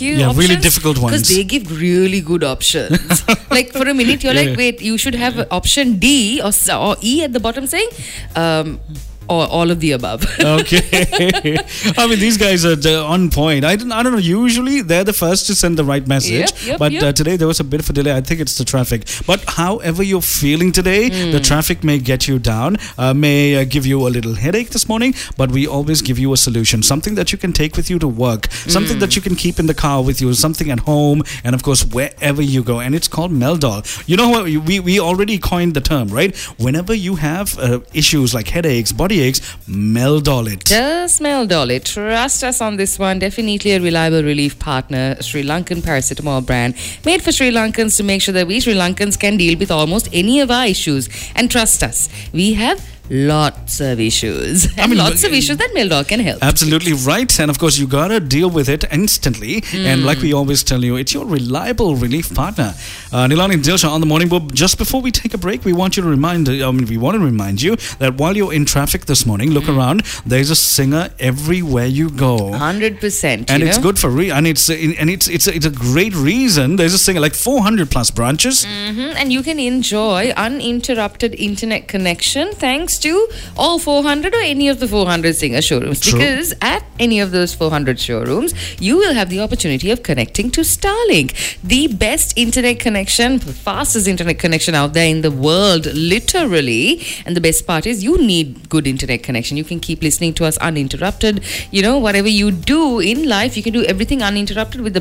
you Yeah, options? really difficult ones. Because they give really good options. Like for a minute, you're like, wait, you should have option D or E at the bottom saying, or all of the above. Okay. I mean, these guys are on point. I don't know. Usually, they're the first to send the right message. But today, there was a bit of a delay. I think it's the traffic. But however you're feeling today, the traffic may get you down, may give you a little headache this morning, but we always give you a solution. Something that you can take with you to work, something that you can keep in the car with you, something at home, and of course, wherever you go. And it's called Meldol. You know what? We already coined the term, right? Whenever you have issues like headaches, body aches, Meldol it. Just Meldol it. Trust us on this one. Definitely a reliable relief partner. Sri Lankan paracetamol brand made for Sri Lankans to make sure that we Sri Lankans can deal with almost any of our issues. And trust us, we have lots of issues. And lots of issues that Meldol can help. Absolutely right. And of course, you gotta deal with it instantly. And like we always tell you, it's your reliable relief partner. Nilani and Dilsha on the morning book. Just before we take a break, we want to remind you that while you're in traffic this morning, look around. There's a singer everywhere you go. 100%. And it's good for it's a great reason. There's a singer like 400 plus branches. And you can enjoy uninterrupted internet connection thanks to all 400 or any of the 400 Singer showrooms. True. Because at any of those 400 showrooms, you will have the opportunity of connecting to Starlink, the best internet connection, the fastest internet connection out there in the world, literally. And the best part is you need good internet connection. You can keep listening to us uninterrupted. You know, whatever you do in life, you can do everything uninterrupted with the